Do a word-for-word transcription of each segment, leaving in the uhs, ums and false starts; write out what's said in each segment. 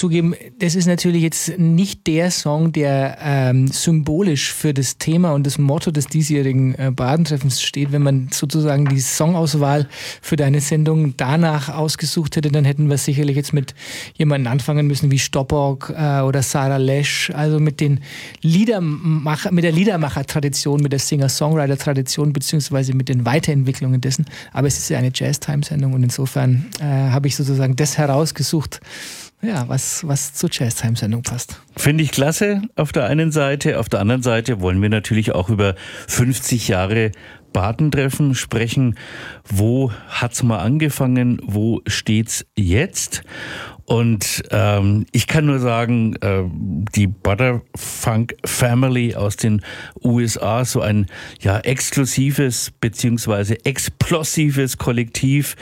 zugeben, das ist natürlich jetzt nicht der Song, der ähm, symbolisch für das Thema und das Motto des diesjährigen äh, Badentreffens steht. Wenn man sozusagen die Songauswahl für deine Sendung danach ausgesucht hätte, dann hätten wir sicherlich jetzt mit jemandem anfangen müssen wie Stoppock äh, oder Sarah Lesch, also mit den Liedermacher, mit der Liedermacher-Tradition, mit der Singer-Songwriter-Tradition beziehungsweise mit den Weiterentwicklungen dessen. Aber es ist ja eine Jazz-Time-Sendung und insofern äh, habe ich sozusagen das herausgesucht, ja, was, was zur Jazz-Time-Sendung passt. Finde ich klasse auf der einen Seite. Auf der anderen Seite wollen wir natürlich auch über fünfzig Jahre Badentreffen sprechen. Wo hat's mal angefangen? Wo steht's jetzt? Und ähm, ich kann nur sagen, äh, die Butterfunk Family aus den U S A, so ein ja exklusives beziehungsweise explosives Kollektiv,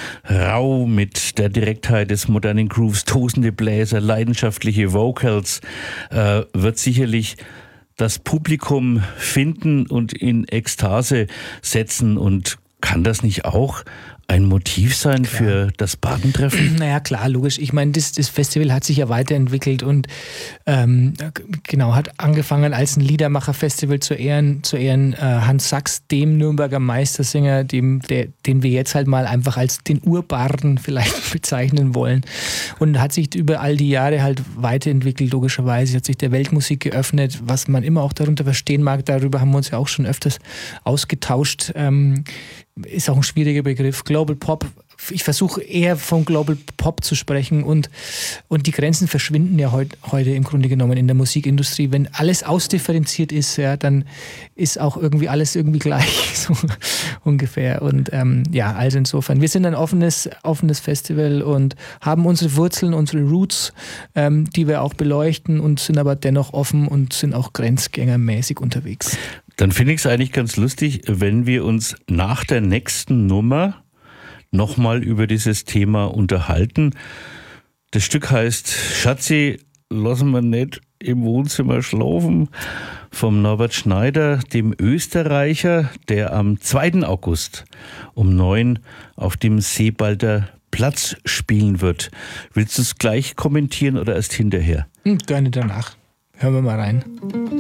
rau mit der Direktheit des modernen Grooves, tosende Bläser, leidenschaftliche Vocals, äh, wird sicherlich das Publikum finden und in Ekstase setzen. Und kann das nicht auch ein Motiv sein klar. für das Badentreffen? Naja, klar, logisch. Ich meine, das, das Festival hat sich ja weiterentwickelt und ähm, genau, hat angefangen als ein Liedermacher-Festival zu ehren, zu ehren äh, Hans Sachs, dem Nürnberger Meistersänger, dem, der, den wir jetzt halt mal einfach als den Urbarden vielleicht bezeichnen wollen. Und hat sich über all die Jahre halt weiterentwickelt, logischerweise. Hat sich der Weltmusik geöffnet, was man immer auch darunter verstehen mag. Darüber haben wir uns ja auch schon öfters ausgetauscht. Ähm, ist auch ein schwieriger Begriff. Global Pop, ich versuche eher von Global Pop zu sprechen und, und die Grenzen verschwinden ja heut, heute im Grunde genommen in der Musikindustrie. Wenn alles ausdifferenziert ist, ja, dann ist auch irgendwie alles irgendwie gleich, so ungefähr. Und ähm, ja, also insofern, wir sind ein offenes, offenes Festival und haben unsere Wurzeln, unsere Roots, ähm, die wir auch beleuchten und sind aber dennoch offen und sind auch grenzgängermäßig unterwegs. Dann finde ich es eigentlich ganz lustig, wenn wir uns nach der nächsten Nummer nochmal über dieses Thema unterhalten. Das Stück heißt Schatzi, lassen wir nicht im Wohnzimmer schlafen, vom Norbert Schneider, dem Österreicher, der am zweiten August um neun auf dem Seebalder Platz spielen wird. Willst du es gleich kommentieren oder erst hinterher? Gerne danach. Hören wir mal rein.